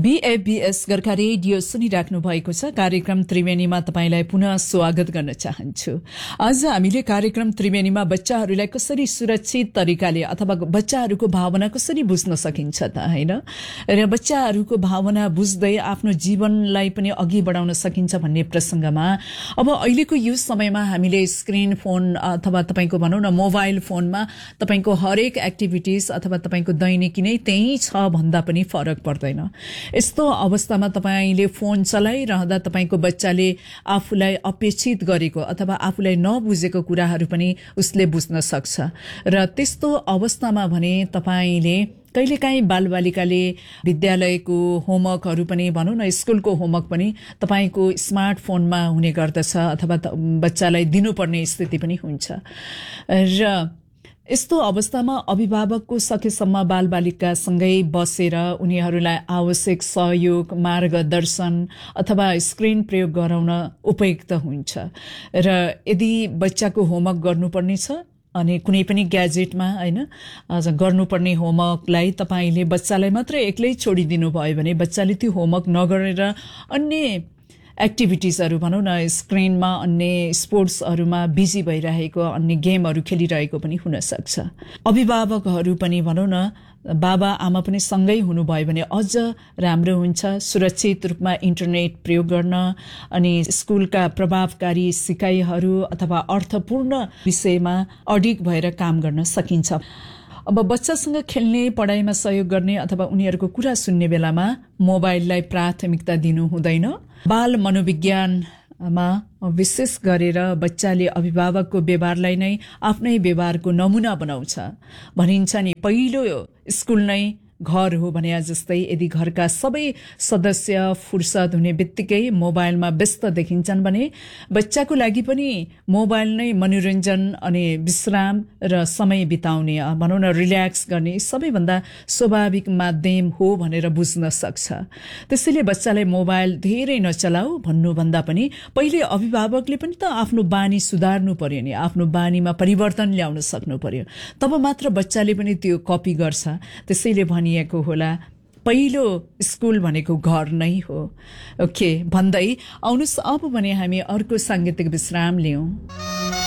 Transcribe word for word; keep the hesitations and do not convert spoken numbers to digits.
बीएफबीएस Gorkha radio सुनिराख्नु भएको छ। कार्यक्रम त्रिवेणीमा तपाईंलाई पुनः स्वागत गर्न चाहन्छु। आज हामीले कार्यक्रम त्रिवेणीमा बच्चाहरूलाई कसरी सुरक्षित तरिकाले अथवा बच्चाहरूको भावना कसरी बुझ्न सकिन्छ त हैन, र बच्चाहरूको भावना बुझ्दै आफ्नो जीवनलाई पनि अघि बढाउन सकिन्छ भन्ने प्रसंगमा अब अहिलेको यो समयमा हामीले स्क्रिन फोन अथवा तपाईको भनौं न मोबाइल फोनमा तपाईको हरेक एक्टिभिटीज अथवा तपाईको दैनिकी नै त्यही छ भन्दा पनि फरक पर्दैन। यस्तो अवस्थामा तपाईले फोन चलाइरहँदा तपाईको बच्चाले आफूलाई अपेक्षित गरेको अथवा आफूलाई नबुझेको कुराहरू पनि उसले बुझ्न सक्छ, र त्यस्तो अवस्थामा भने तपाईले कहिलेकाहीँ बालबालिकाले विद्यालयको होमवर्कहरू पनि भनौं न स्कुलको होमवर्क पनि तपाईको स्मार्टफोनमा हुने गर्दछ अथवा बच्चालाई दिनुपर्ने स्थिति पनि हुन्छ। र यस्तो अवस्थामा अभिभावकको सकेसम्म बालबालिकासँगै बसेर उनीहरूलाई आवश्यक सहयोग, मार्गदर्शन अथवा स्क्रिन प्रयोग गराउन उपयुक्त हुन्छ। र यदि बच्चाको होमवर्क गर्नुपर्ने छ अनि कुनै पनि ग्याजेटमा हैन गर्नुपर्ने होमवर्कलाई तपाईले बच्चालाई मात्र एक्लै छोडिदिनु भयो भने बच्चाले त्यो होमवर्क नगरेर अन्य एक्टिभिटीजहरू भनौं न स्क्रिनमा अन्य स्पोर्ट्सहरूमा बिजी भइरहेको, अन्य गेमहरू खेलिरहेको पनि हुन सक्छ। अभिभावकहरू पनि भनौं न बाबा आमा पनि सँगै हुनुभयो भने अझ राम्रो हुन्छ। सुरक्षित रूपमा इन्टरनेट प्रयोग गर्न अनि स्कुलका प्रभावकारी सिकाइहरू अथवा अर्थपूर्ण विषयमा अडिग भएर काम गर्न सकिन्छ। अब बच्चासँग खेल्ने, पढाइमा सहयोग गर्ने अथवा उनीहरूको कुरा सुन्ने बेलामा मोबाइललाई प्राथमिकता दिनु हुँदैन। बाल मनोविज्ञानमा विशेष गरेर बच्चाले अभिभावकको व्यवहारलाई नै आफ्नै व्यवहारको नमुना बनाउँछ। भनिन्छ नि पहिलो स्कुल नै घर हो भने जस्तै यदि घरका सबै सदस्य फुर्सद हुने बित्तिकै मोबाइलमा व्यस्त देखिन्छन् भने बच्चाको लागि पनि मोबाइल नै मनोरञ्जन अनि विश्राम र समय बिताउने भनौं न रिल्याक्स गर्ने सबैभन्दा स्वाभाविक माध्यम हो भनेर बुझ्न सक्छ। त्यसैले बच्चालाई मोबाइल धेरै नचलाऊ भन्नुभन्दा पनि पहिले अभिभावकले पनि त आफ्नो बानी सुधार्नु पर्यो नि, आफ्नो बानीमा परिवर्तन ल्याउन सक्नु पर्यो, तब मात्र बच्चाले पनि त्यो कपी गर्छ। त्यसैले भनिएको होला पहिलो स्कुल भनेको घर नै हो। ओके भन्दै आउनुस् अब भने हामी अर्को सांगीतिक विश्राम लियौं।